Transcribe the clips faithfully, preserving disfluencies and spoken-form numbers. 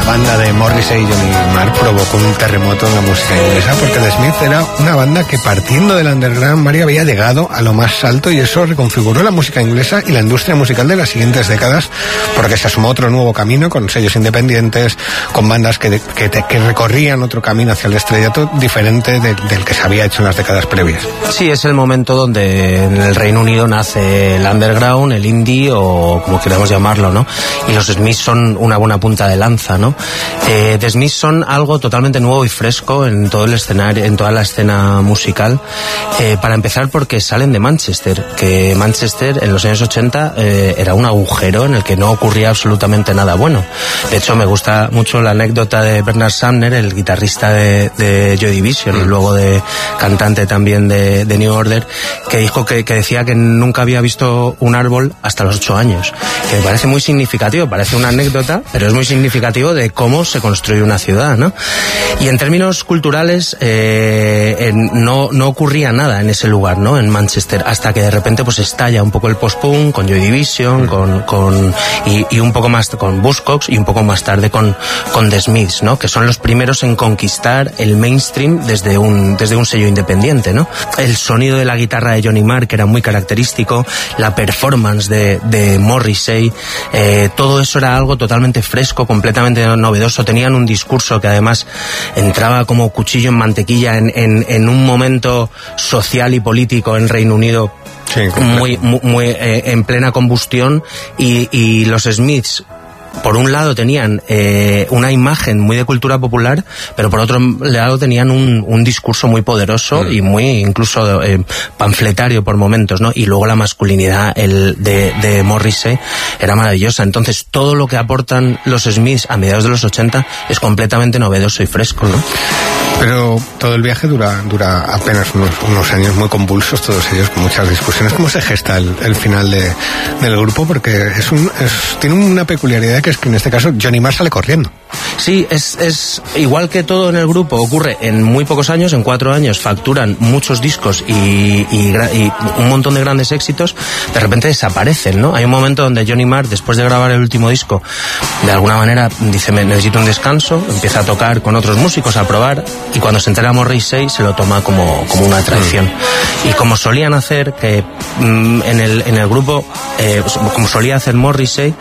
banda de Morrissey y Johnny Marr provocó un terremoto en la música inglesa, porque The Smiths era una banda que, partiendo del underground, María, había llegado a lo más alto, y eso reconfiguró la música inglesa y la industria musical de las siguientes décadas, porque se asomó otro nuevo camino con sellos independientes, con bandas que, que, que recorrían otro camino hacia el estrellato diferente de, del que se había hecho en las décadas previas. Sí, es el momento donde en el Reino Unido nace el underground, el indie o como queramos llamarlo, ¿no? Y los Smiths son una buena punta de lanza, ¿no? Eh, The Smiths son algo totalmente nuevo y fresco en todo el escenario, en toda la escena musical. Eh, para empezar, porque salen de Manchester, que Manchester en los años ochenta eh, era un agujero en el que no ocurría absolutamente nada bueno. De hecho, me gusta mucho la anécdota de Bernard Sumner, el guitarrista de, de Joy Division, y luego de cantante también de, de New Order, que dijo que, que decía que nunca había visto un árbol hasta los ocho años. Que me parece muy significativo, parece una anécdota, pero es muy significativo de cómo se construye una ciudad, ¿no? Y en términos culturales, eh, en, no, no ocurría nada en ese lugar, ¿no? En Manchester, hasta que de repente pues estalla un poco el post-punk con Joy Division, con, con, y, y un poco más con Buzzcocks, y un poco más tarde con, con The Smiths, ¿no? Que son los primeros en conquistar el mainstream desde un, desde un sello independiente, ¿no? El sonido de la guitarra de Johnny Marr, que era muy característico, la performance de, de Morrissey, eh, todo eso era algo totalmente fresco, completamente novedoso. Tenían un discurso que además entraba como cuchillo en mantequilla en, en, en un momento social y político en Reino Unido. Sí, muy, muy, muy eh, en plena combustión, y, y los Smiths, por un lado tenían eh, una imagen muy de cultura popular, pero por otro lado tenían un, un discurso muy poderoso mm. y muy incluso eh, panfletario por momentos, ¿no? Y luego la masculinidad el de, de Morrissey era maravillosa. Entonces todo lo que aportan los Smiths a mediados de los ochenta es completamente novedoso y fresco, ¿no? Pero todo el viaje dura dura apenas unos, unos años muy convulsos, todos ellos, con muchas discusiones. ¿Cómo se gesta el, el final de, del grupo? Porque es un, es, tiene una peculiaridad, que es que en este caso Johnny Marr sale corriendo. Sí, es, es igual que todo en el grupo, ocurre en muy pocos años, en cuatro años facturan muchos discos y, y, y un montón de grandes éxitos, de repente desaparecen, ¿no? Hay un momento donde Johnny Marr, después de grabar el último disco, de alguna manera dice, me necesito un descanso, empieza a tocar con otros músicos, a probar, y cuando se entera Morrissey se lo toma como, como una traición. Y como solían hacer, que mm, en, el, en el grupo, eh, como solía hacer Morrissey,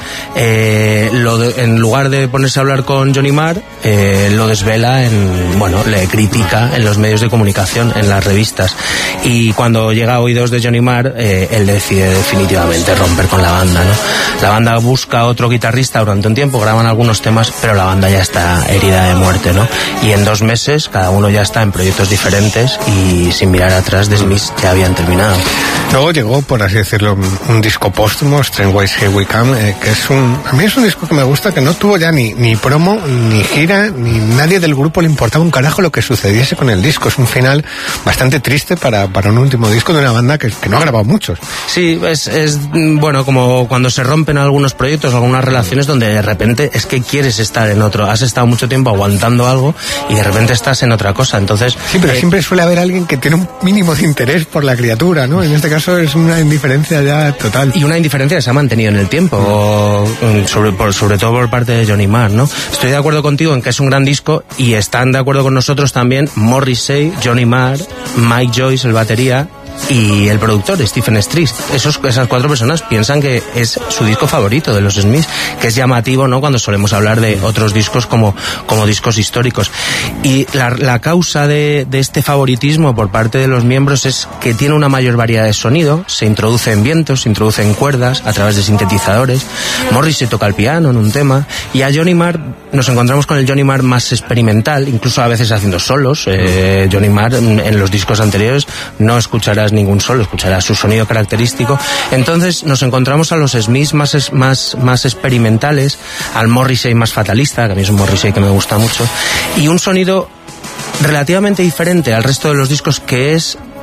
eh, lo de, en lugar de ponerse a hablar con Johnny Marr, eh, lo desvela en, bueno, le critica en los medios de comunicación, en las revistas. Y cuando llega a oídos de Johnny Marr, eh, él decide definitivamente romper con la banda, ¿no? La banda busca otro guitarrista durante un tiempo, graban algunos temas, pero la banda ya está herida de muerte, ¿no? Y en dos meses cada uno ya está en proyectos diferentes, y sin mirar atrás, The Smiths ya habían terminado. Luego llegó, por así decirlo, un, un disco póstumo, Strangways Here We Come, eh, que es un, a mí es un disco que me gusta, que no tuvo ya ni, ni promo, ni gira, ni nadie del grupo le importaba un carajo lo que sucediese con el disco. Es un final bastante triste para, para un último disco de una banda que, que no ha grabado muchos. Sí, es, es bueno, como cuando se rompen algunos proyectos, algunas relaciones, donde de repente es que quieres estar en otro, has estado mucho tiempo aguantando algo y de repente estás en otra cosa. Entonces, sí, pero eh, siempre suele haber alguien que tiene un mínimo de interés por la criatura, ¿no? En este caso es una indiferencia ya total. Y una indiferencia que se ha mantenido en el tiempo, mm. o, sobre, por, sobre todo por parte de Johnny Marr, ¿no? Estoy de acuerdo contigo en que es un gran disco, y están de acuerdo con nosotros también Morrissey, Johnny Marr, Mike Joyce, el batería, y el productor Stephen Street. Esos, esas cuatro personas piensan que es su disco favorito de los Smiths, que es llamativo, ¿no?, cuando solemos hablar de otros discos como, como discos históricos. Y la, la causa de, de este favoritismo por parte de los miembros es que tiene una mayor variedad de sonido, se introduce en vientos, se introduce en cuerdas a través de sintetizadores. Morrissey toca el piano en un tema, y a Johnny Marr nos encontramos con el Johnny Marr más experimental, incluso a veces haciendo solos. Eh, Johnny Marr en, en los discos anteriores no escucharás ningún solo, escucharás su sonido característico. Entonces nos encontramos a los Smiths más, más, más experimentales, al Morrissey más fatalista, que a mí es un Morrissey que me gusta mucho, y un sonido relativamente diferente al resto de los discos, que es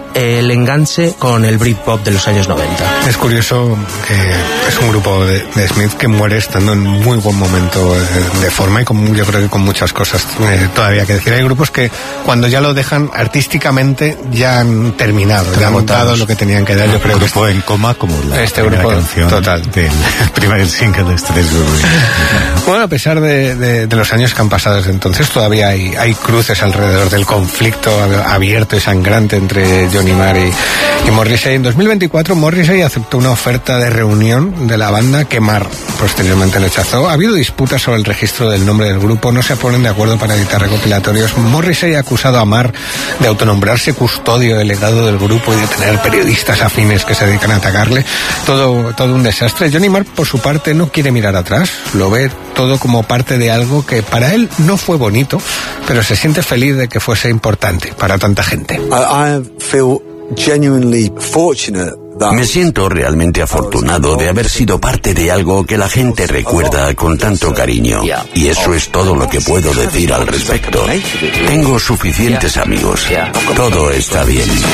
el enganche con el Britpop de los años noventa. Es curioso que es un grupo de, de Smith que muere estando en muy buen momento de, de forma y con, yo creo que con muchas cosas eh, todavía que decir. Hay grupos que cuando ya lo dejan artísticamente ya han terminado, ya han dado lo que tenían que dar. Yo creo un que grupo este, en coma como la este primera grupo canción total del primer single de este disco. Bueno, a pesar de, de, de los años que han pasado desde entonces, todavía hay, hay cruces alrededor del conflicto abierto y sangrante entre Johnny Marr y, y Morrissey. En dos mil veinticuatro Morrissey aceptó una oferta de reunión de la banda que Marr posteriormente rechazó. Ha habido disputas sobre el registro del nombre del grupo, no se ponen de acuerdo para editar recopilatorios. Morrissey ha acusado a Marr de autonombrarse custodio del legado del grupo y de tener periodistas afines que se dedican a atacarle. Todo, todo un desastre. Johnny Marr, por su parte, no quiere mirar atrás, lo ve todo como parte de algo que para él no fue bonito, pero se siente feliz de que fuese importante para tanta gente. I, I feel genuinely fortunate. Me siento realmente afortunado de haber sido parte de algo que la gente recuerda con tanto cariño, y eso es todo lo que puedo decir al respecto. Tengo suficientes amigos. Todo está bien.